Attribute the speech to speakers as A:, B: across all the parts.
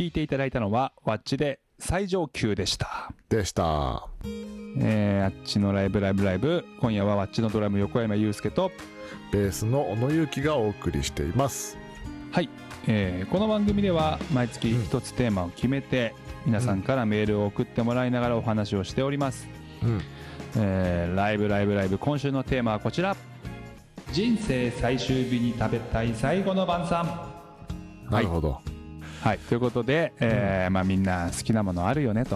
A: 聞いていただいたのはワッチで最上級でした。
B: あ
A: っちのライブ、今夜はワッチのドラム横山裕介と
B: ベースの小野裕樹がお送りしています。
A: はい、この番組では毎月一つテーマを決めて、皆さんからメールを送ってもらいながらお話をしております。ライブ、今週のテーマはこちら。人生最終日に食べたい最後の晩餐。
B: なるほど。
A: はい、ということで、みんな好きなものあるよねと。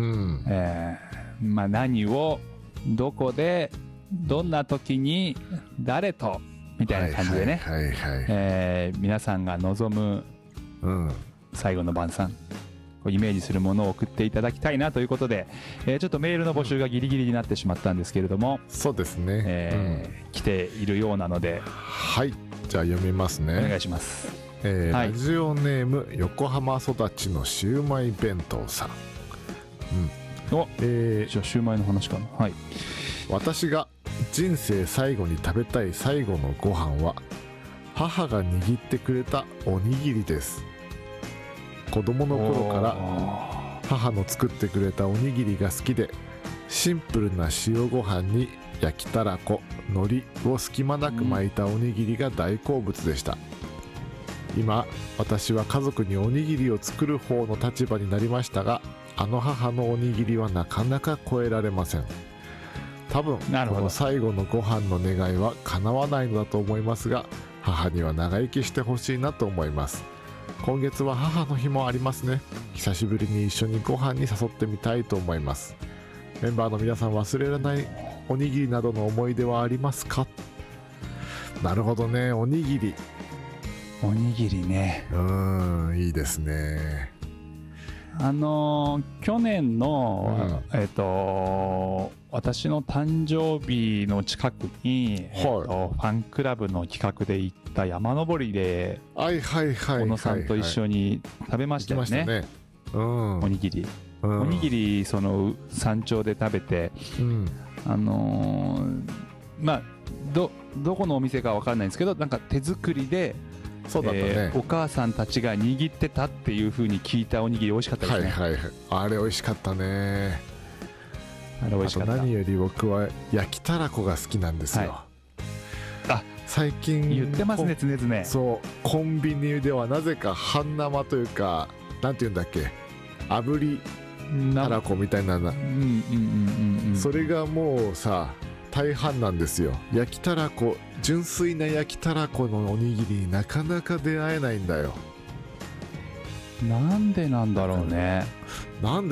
A: 何をどこでどんな時に誰とみたいな感じでね、皆さんが望む最後の晩餐、イメージするものを送っていただきたいなということで、ちょっとメールの募集がギリギリになってしまったんですけれども、
B: そうですね、
A: 来ているようなので、
B: はい、じゃあ読みますね。
A: お願いします。
B: ラジオネーム横浜育ちのシウマイ弁当さん。
A: じゃあシューマイの話かな。はい。
B: 私が人生最後に食べたい最後のご飯は母が握ってくれたおにぎりです。子供の頃から母の作ってくれたおにぎりが好きで、シンプルな塩ご飯に焼きたらこ、海苔を隙間なく巻いたおにぎりが大好物でした。今私は家族におにぎりを作る方の立場になりましたが、あの母のおにぎりはなかなか超えられません。多分この最後のご飯の願いは叶わないのだと思いますが、母には長生きしてほしいなと思います。今月は母の日もありますね。久しぶりに一緒にご飯に誘ってみたいと思います。メンバーの皆さん、忘れられないおにぎりなどの思い出はありますか？なるほどね、おにぎりね。いいですね。
A: 去年の、私の誕生日の近くに、ファンクラブの企画で行った山登りで、小野さんと一緒に食べましたよね。おにぎり。おにぎり、その山頂で食べて、どこのお店かわかんないんですけど、なんか手作りで、そうだったね、お母さんたちが握ってたっていう風に聞いたおにぎり、美味しかったですね。
B: あれ美味しかったね。あれ美味しかった。あと何より僕は焼きたらこが好きなんですよ。最近
A: 言ってますね、常々。
B: そう、コンビニではなぜか半生というか、なんていうんだっけ、炙りたらこみたいな、それがもうさ大半なんですよ。焼きたらこ、純粋な焼きたらこのおにぎりになかなか出会えないんだよ。
A: なんでなんだろうね。
B: 不思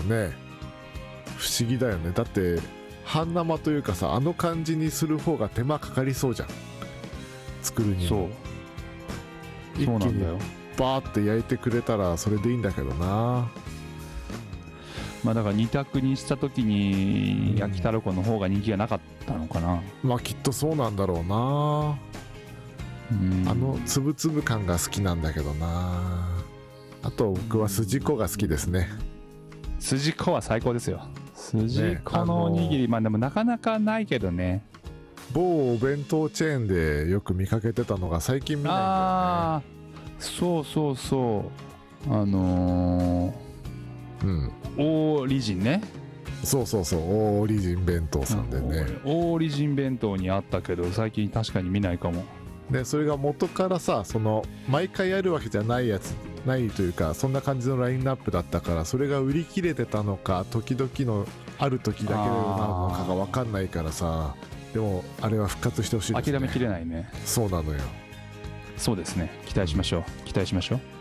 B: 議だよね。だって半生というかさ、あの感じにする方が手間かかりそうじゃん、作るにも。一気にバーって焼いてくれたらそれでいいんだけどな。
A: だから2択にした時に焼きたらこの方が人気がなかったのかな。
B: きっとそうなんだろうな。あのつぶつぶ感が好きなんだけどな。あと僕は筋子が好きですね。
A: 筋子は最高ですよ。筋子のおにぎり、でもなかなかないけどね。
B: 某お弁当チェーンでよく見かけてたのが最近見ないんだよね。
A: そうオーリジンね。
B: そうオーリジン弁当さんでね。
A: オーリジン弁当にあったけど最近確かに見ないかも。
B: でそれが元からさ、その毎回あるわけじゃないやつ、ないというか、そんな感じのラインナップだったから、それが売り切れてたのか、時々のある時だけなのかが分かんないからさ。でもあれは復活してほしいですね。
A: 諦めきれないね。
B: そうなのよ。
A: そうですね、期待しましょう。